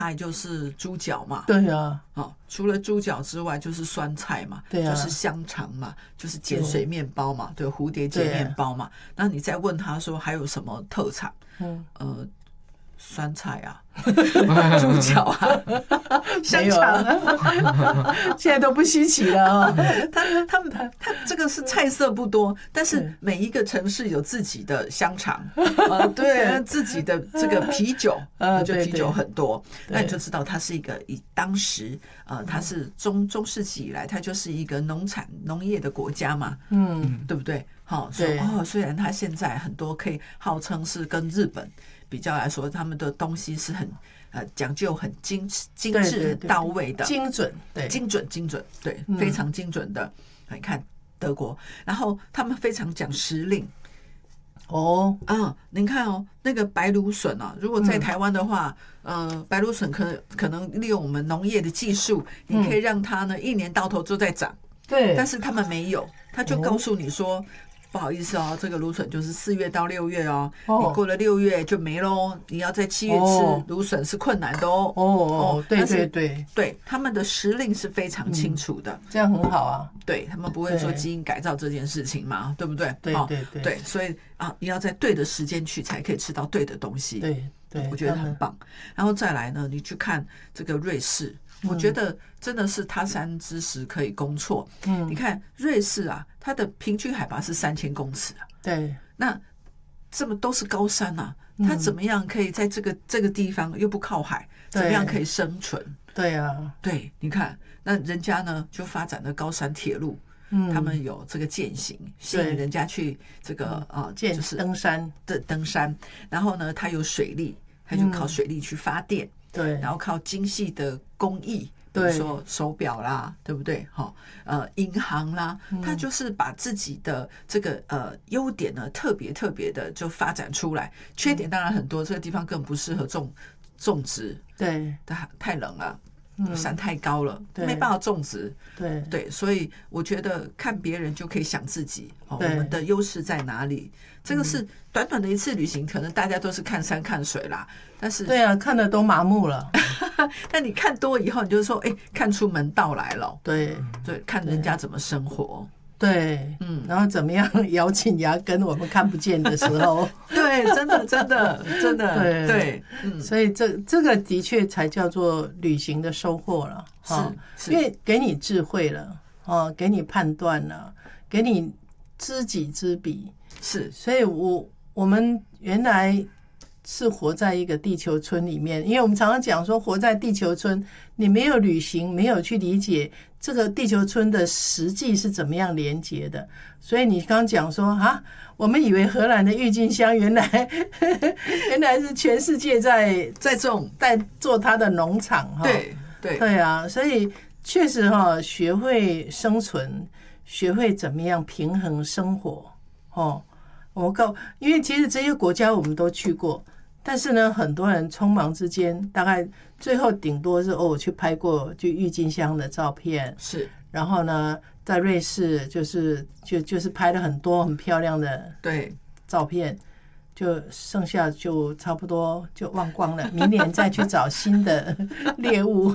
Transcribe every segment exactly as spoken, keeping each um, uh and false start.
爱就是猪脚嘛， 对啊， 哦，除了猪脚之外就是酸菜嘛， 对啊， 就是香肠嘛，就是碱水面包嘛，对，蝴蝶结面包嘛。那你再问他说还有什么特产？嗯，呃，酸菜啊，猪脚啊，香肠啊， 现在都不稀奇了啊、 哦。他他们他这个是菜色不多，但是每一个城市有自己的香肠，呃，对，自己的这个啤酒，呃，就啤酒很多，那你就知道它是一个以当时呃，它是中中世纪以来，它就是一个农产农业的国家嘛，嗯，对不对？好、哦，所以哦，虽然它现在很多可以号称是跟日本比较来说，他们的东西是很呃讲究、很精精致、很到位的， 精准，对， 精准、精准，对，非常精准的。你看德国，然后他们非常讲时令。 哦， 啊，您看哦，那个白芦笋啊，如果在台湾的话，嗯、呃，白芦笋可可能利用我们农业的技术，你可以让它呢一年到头都在长。 对， 但是他们没有，他就告诉你说。哦，不好意思哦，这个芦笋就是四月到六月哦，哦你过了六月就没喽。你要在七月吃芦笋是困难的哦。 哦哦，对对对对，他们的时令是非常清楚的， 嗯、这样很好啊。 对他们不会做基因改造这件事情嘛，对不对？ 对对对、 哦、对，所以啊，你要在对的时间去，才可以吃到对的东西。 对对， 我觉得很棒。然后再来呢，你去看这个瑞士。我觉得真的是他山之石可以攻错。嗯，你看瑞士啊，它的平均海拔是三千公尺啊。 对， 那这么都是高山啊，它怎么样可以在这个这个地方又不靠海，怎么样可以生存？ 对啊， 对，你看那人家呢就发展了高山铁路。嗯，他们有这个健行，吸引人家去这个啊，就是登山的登山。然后呢，它有水利，它就靠水利去发电。 对， 然后靠精细的工艺，比如说手表啦，对不对？哈，呃，银行啦，它就是把自己的这个呃优点呢，特别特别的就发展出来。缺点当然很多，这个地方更不适合种种植， 对， 它太冷了。山太高了，没办法种植。 对对，所以我觉得看别人就可以想自己，哦，我们的优势在哪里？这个是短短的一次旅行，可能大家都是看山看水啦，但是对啊，看的都麻木了。 但你看多以后，你就说，哎，看出门道来了。 对对，看人家怎么生活。 对，嗯，然后怎么样咬紧牙根，我们看不见的时候， 对，真的，真的，真的，对对， 嗯，所以这这个的确才叫做旅行的收获了， 是， 因为给你智慧了，哦，给你判断了，给你知己知彼， 是， 所以我我们原来是活在一个地球村里面，因为我们常常讲说，活在地球村，你没有旅行，没有去理解这个地球村的实际是怎么样连接的，所以你刚刚讲说啊，我们以为荷兰的郁金香原来原来是全世界在在种在做它的农场哈， 对对对啊，所以确实哈，学会生存，学会怎么样平衡生活哦。我告，因为其实这些国家我们都去过，但是呢，很多人匆忙之间，大概最后顶多是哦，我去拍过就郁金香的照片， 是， 然后呢，在瑞士就是就就是拍了很多很漂亮的对照片，就剩下就差不多就忘光了，明年再去找新的猎物。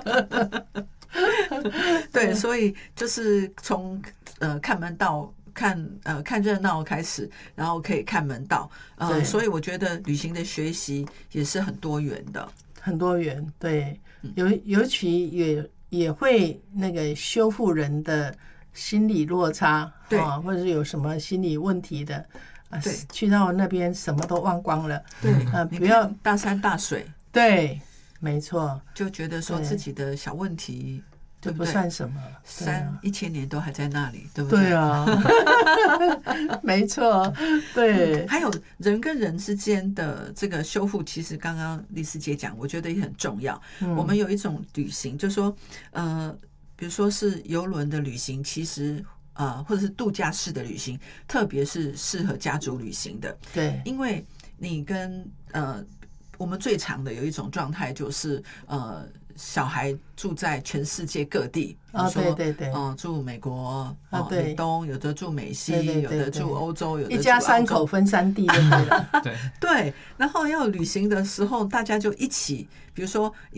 对，所以就是从呃看门道。看呃看热闹开始，然后可以看门道，呃，所以我觉得旅行的学习也是很多元的， 很多元，对，尤尤其也也会那个修复人的心理落差， 对、 啊，或者是有什么心理问题的，啊， 对， 去到那边什么都忘光了， 对， 啊，不要大山大水， 对，没错， 就觉得说自己的小问题。 这不算什么， 山一千年都还在那里，对不对？ 对啊，没错，对。 还有人跟人之间的这个修复，其实刚刚丽丝姐讲，我觉得也很重要。嗯、我们有一种旅行，就说呃，比如说是邮轮的旅行，其实呃，或者是度假式的旅行，特别是适合家族旅行的。 对， 因为你跟呃，我们最常的有一种状态就是呃。 小孩住在全世界各地，比如说对对对， 嗯，住美国啊，对， 美东，有的住美西， 对对对对， 有的住欧洲，有的一家三口分三地，对对对。然后要旅行的时候，大家就一起，比如说